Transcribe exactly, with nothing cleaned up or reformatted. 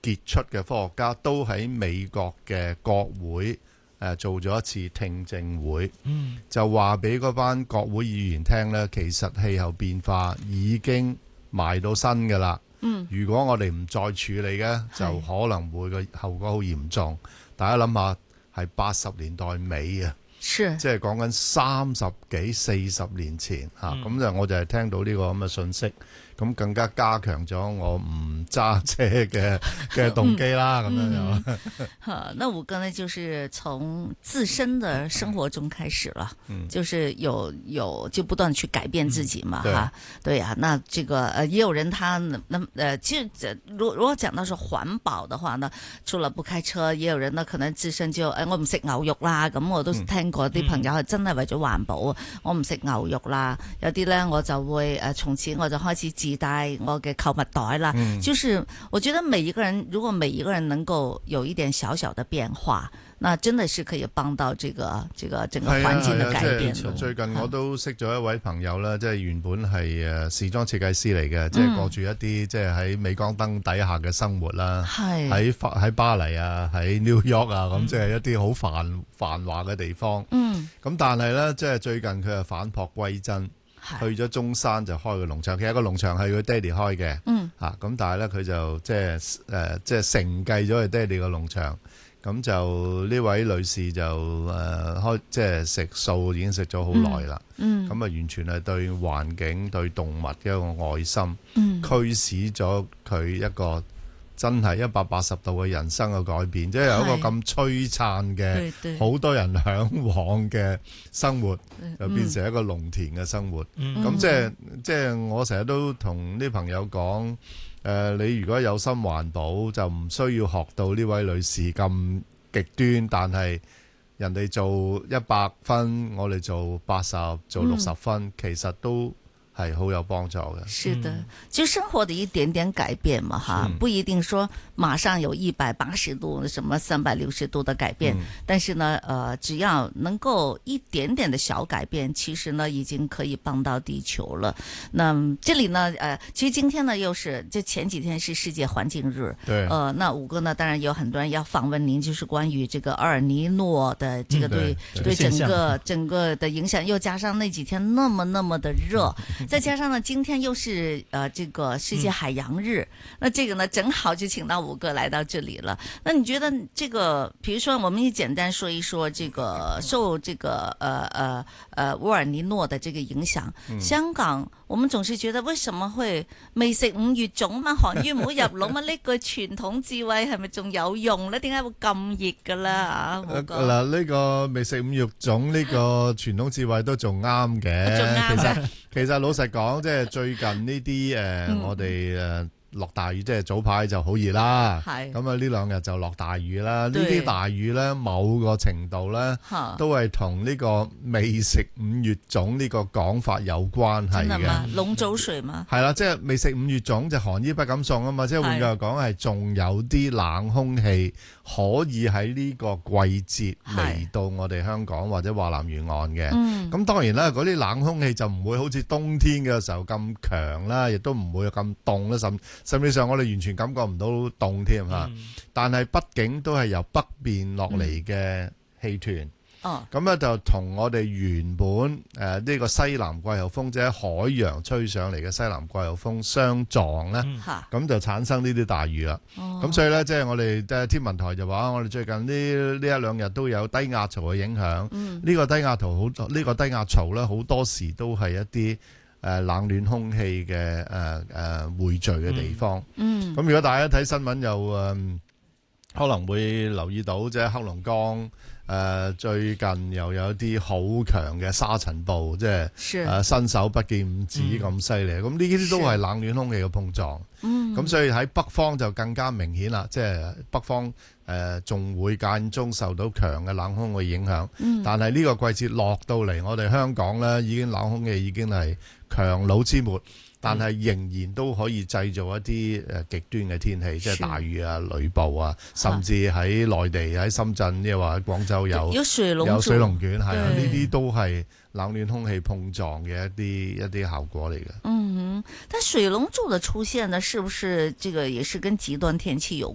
傑出嘅科學家都喺美國嘅國會誒做咗一次聽證會，嗯、就話俾嗰班國會議員聽呢，其實氣候變化已經埋到身㗎啦。嗯、如果我哋唔再處理嘅，就可能會個後果好嚴重。大家諗下，係八十年代尾啊，即係講緊三十幾四十年前嚇，咁就、嗯啊、我就係聽到呢個咁嘅信息。咁更加加強咗我唔揸車嘅嘅動機啦，咁、嗯、樣就。 好，那五哥呢，就是從自身的生活中開始了，嗯、就是有有就不斷去改變自己嘛，哈、嗯，對呀、啊。那這個呃，也有人他那呃，其實如如果講到說環保的話呢，除了不開車，也有人呢可能自身就誒、哎，我唔食牛肉啦，咁我都聽過啲朋友係真係為咗環保，嗯、我唔食牛肉啦，有啲咧我就會誒，從此我就開始自帶我嘅購物袋啦，嗯、就是我覺得每一個人，如果每一個人能夠有一點小小的變化，那真的是可以幫到這個這個整個環境的改變。 啊啊、最近我都識咗一位朋友啦，即係原本係誒時裝設計師嚟嘅，即係、嗯、過住一啲即係喺鎂光燈底下嘅生活啦，喺喺巴黎啊，喺 New York 啊，咁即係一啲好繁繁華嘅地方。嗯，咁但係咧，即係最近佢係返璞歸真。去咗中山就開個農場，其實個農場係佢爹哋開嘅，嗯，嚇咁、啊，但係咧佢就即係誒即係承繼咗佢爹哋個農場，咁就呢位女士就誒、呃、開即係食素已經食咗好耐啦，嗯，咁啊完全係對環境對動物嘅一個愛心，嗯，驅使咗佢一個真係一百八十度嘅人生嘅改變，即係有一個咁璀璨嘅，好多人嚮往嘅生活，就變成一個農田嘅生活。咁、嗯、即係即係我成日都同啲朋友講，誒、呃，你如果有心環保，就唔需要學到呢位女士咁極端，但係人哋做一百分，我哋做八十、做六十分，嗯、其實都係好有幫助嘅。 是的，就生活的一點點改變嘛，哈，不一定說馬上有一百八十度、什麼三百六十度的改變，嗯、但是呢，呃，只要能夠一點點的小改變，其實呢，已經可以幫到地球了。那這裏呢，呃，其實今天呢，又是就前幾天是世界環境日， 對， 呃，那五哥呢，當然有很多人要訪問您，就是關於這個厄爾尼諾的這個對、嗯、對，對整個整個的影響，又加上那幾天那麼那麼的熱。再加上呢，今天又是呃這個世界海洋日，嗯、那這個呢正好就請到五哥來到這裡了。那你覺得這個，比如說我們也簡單說一說這個受這個呃呃呃厄爾尼諾的這個影響，嗯、香港我們總是覺得為什麼會未食五月粽嘛，寒於唔好入籠嘛？呢句傳統智慧係咪仲有用呢？點解會咁熱噶啦？啊，五哥嗱，呢個未食五月粽呢個傳統智慧都仲啱嘅， 仲啱。 其實其實老實講，即係最近呢啲誒，我哋誒落大雨，即係早排就好熱啦。係咁啊，呢兩日就落大雨啦。呢啲大雨咧，某個程度咧，都係同呢個未食五月粽呢個講法有關係嘅。真係嘛？ 龍早睡嘛？ 係啦，即係未食五月粽就寒衣不敢送啊嘛。即係換句話講，係仲有啲冷空氣可以喺呢個季節嚟到我哋香港或者華南沿岸嘅。咁、嗯、當然啦，嗰啲冷空氣就唔會好似冬天嘅時候咁強啦，亦都唔會咁凍啦，甚甚至上我哋完全感覺唔到凍添嚇。嗯、但係畢竟都係由北邊落嚟嘅氣團。嗯咁咧、哦、就同我哋原本誒呢、呃這個西南季候風，即係海洋吹上嚟嘅西南季候風相撞咧，咁、嗯、就產生呢啲大雨啦。咁、哦、所以咧，即、就、係、是、我哋誒天文台就話，我哋最近呢呢一兩日都有低壓槽嘅影響。呢、嗯、個低壓槽好，呢、這個低壓槽咧好多時都係一啲誒、呃、冷暖空氣嘅誒誒匯聚嘅地方。咁、嗯嗯、如果大家睇新聞又誒、呃、可能會留意到，即係黑龍江。誒、呃、最近又有啲好強嘅沙塵暴，即係誒伸手不見五指咁犀利。咁呢啲都係冷暖空氣嘅碰撞。咁、嗯、所以喺北方就更加明顯啦，即係北方誒仲、呃、會間中受到強嘅冷空氣影響。嗯、但係呢個季節落到嚟，我哋香港咧已經冷空氣已經係強弩之末。但係仍然都可以製造一啲誒極端嘅天氣，即係大雨啊、雷暴啊，甚至喺內地喺深圳，即係話喺廣州有有水龍有水龍捲，係啊，呢啲都係冷暖空氣碰撞嘅一啲一啲效果嚟嘅。 嗯哼，但水龍柱的出現呢，是不是這個也是跟極端天氣有